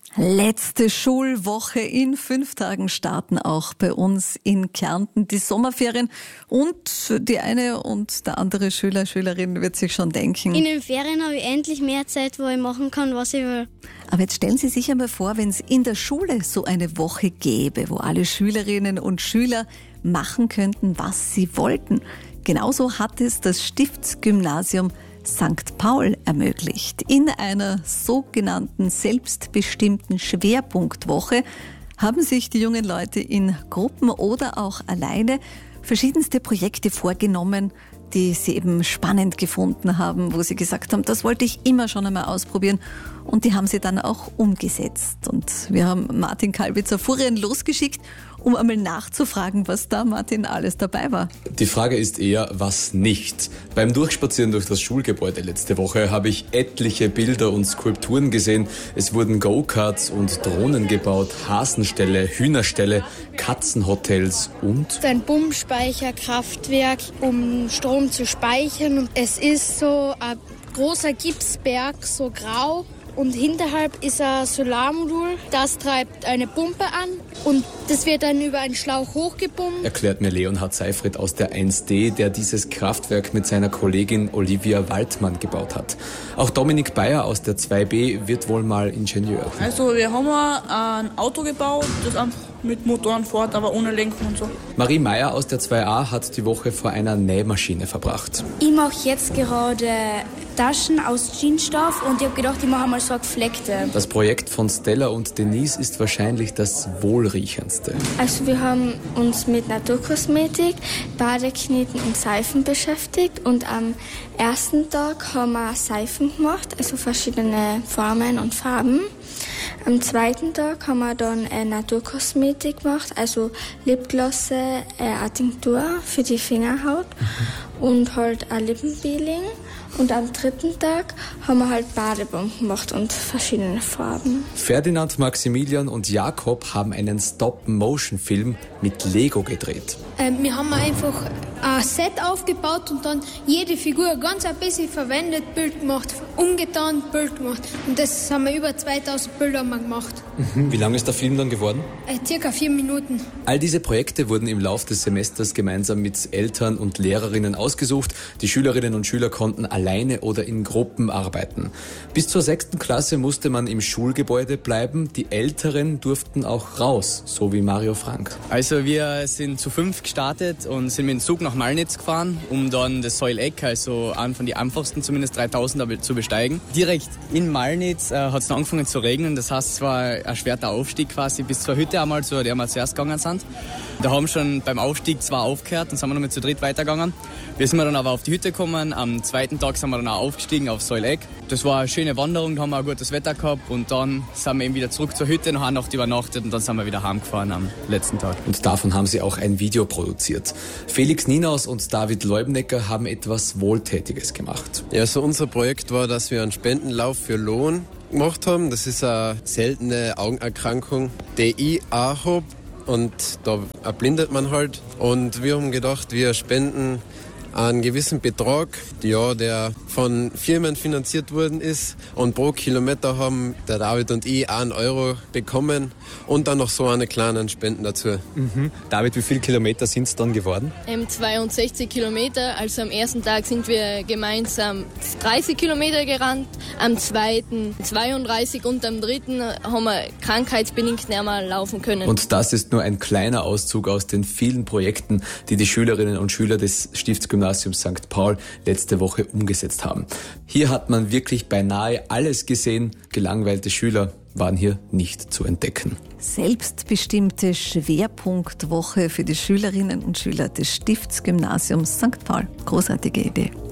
Letzte Schulwoche in 5 Tagen starten auch bei uns in Kärnten die Sommerferien und die eine und der andere Schüler, Schülerin wird sich schon denken: In den Ferien habe ich endlich mehr Zeit, wo ich machen kann, was ich will. Aber jetzt stellen Sie sich einmal vor, wenn es in der Schule so eine Woche gäbe, wo alle Schülerinnen und Schüler machen könnten, was sie wollten. Genauso hat es das Stiftsgymnasium St. Paul ermöglicht. In einer sogenannten selbstbestimmten Schwerpunktwoche haben sich die jungen Leute in Gruppen oder auch alleine verschiedenste Projekte vorgenommen, die sie eben spannend gefunden haben, wo sie gesagt haben, das wollte ich immer schon einmal ausprobieren, und die haben sie dann auch umgesetzt. Und wir haben Martin Kalbitzer Furien losgeschickt, um einmal nachzufragen, was da, Martin, alles dabei war. Die Frage ist eher, was nicht. Beim Durchspazieren durch das Schulgebäude letzte Woche habe ich etliche Bilder und Skulpturen gesehen. Es wurden Go-Karts und Drohnen gebaut, Hasenställe, Hühnerställe, Katzenhotels und Ein Pumpspeicherkraftwerk, um Strom zu speichern. Und es ist so ein großer Gipsberg, so grau. Und hinterhalb ist ein Solarmodul, das treibt eine Pumpe an und das wird dann über einen Schlauch hochgepumpt. erklärt mir Leonhard Seifried aus der 1D, der dieses Kraftwerk mit seiner Kollegin Olivia Waldmann gebaut hat. Auch Dominik Bayer aus der 2B wird wohl mal Ingenieur. Also wir haben ein Auto gebaut, das einfach mit Motoren fährt, aber ohne Lenkung und so. Marie Meyer aus der 2A hat die Woche vor einer Nähmaschine verbracht. Ich mache jetzt gerade Taschen aus Jeansstoff und ich habe gedacht, ich mache mal so gefleckte. Das Projekt von Stella und Denise ist wahrscheinlich das wohlriechendste. Also wir haben uns mit Naturkosmetik, Badekneten und Seifen beschäftigt und am ersten Tag haben wir Seifen gemacht, also verschiedene Formen und Farben. Am zweiten Tag haben wir dann Naturkosmetik gemacht, also Lipglosse, eine Tinktur für die Fingerhaut und halt ein Lippenpeeling. Und am dritten Tag haben wir halt Badebomben gemacht und verschiedene Farben. Ferdinand, Maximilian und Jakob haben einen Stop-Motion-Film mit Lego gedreht. Wir haben einfach ein Set aufgebaut und dann jede Figur ganz ein bisschen verwendet, Bild gemacht, umgetan, Bild gemacht. Und das haben wir über 2000 Bilder mal gemacht. Wie lang ist der Film dann geworden? Circa 4 Minuten. All diese Projekte wurden im Lauf des Semesters gemeinsam mit Eltern und Lehrerinnen ausgesucht. Die Schülerinnen und Schüler konnten alleine oder in Gruppen arbeiten. Bis zur 6. Klasse musste man im Schulgebäude bleiben. Die Älteren durften auch raus, so wie Mario Frank. Also wir sind zu 5 gestartet und sind mit dem Zug nach Malnitz gefahren, um dann das Säuleck, also einen von den einfachsten zumindest 3000er zu besteigen. Direkt in Malnitz hat es dann angefangen zu regnen. Das heißt, es war ein schwerer Aufstieg quasi bis zur Hütte einmal, zu der wir zuerst gegangen sind. Da haben schon beim Aufstieg 2 aufgehört und sind wir noch mit zu dritt weitergegangen. Wir sind dann aber auf die Hütte gekommen. Am zweiten Tag sind wir dann auch aufgestiegen auf Säuleck. Das war eine schöne Wanderung, da haben wir ein gutes Wetter gehabt und dann sind wir eben wieder zurück zur Hütte, noch eine Nacht übernachtet und dann sind wir wieder heimgefahren am letzten Tag. Und davon haben sie auch ein Video produziert. Felix Ninaus und David Leubnecker haben etwas Wohltätiges gemacht. Ja, so unser Projekt war, dass wir einen Spendenlauf für Lohn gemacht haben. Das ist eine seltene Augenerkrankung, die ich auch habe. Und da erblindet man halt. Und wir haben gedacht, wir spenden einen gewissen Betrag, ja, der von Firmen finanziert worden ist. Und pro Kilometer haben der David und ich 1 Euro bekommen und dann noch so eine kleinen Spenden dazu. David, wie viele Kilometer sind es dann geworden? 62 Kilometer. Also am ersten Tag sind wir gemeinsam 30 Kilometer gerannt, am zweiten 32 und am dritten haben wir krankheitsbedingt nicht mehr laufen können. Und das ist nur ein kleiner Auszug aus den vielen Projekten, die die Schülerinnen und Schüler des Stiftsgymnasiums St. Paul letzte Woche umgesetzt haben. Hier hat man wirklich beinahe alles gesehen. Gelangweilte Schüler waren hier nicht zu entdecken. Selbstbestimmte Schwerpunktwoche für die Schülerinnen und Schüler des Stiftsgymnasiums St. Paul. Großartige Idee.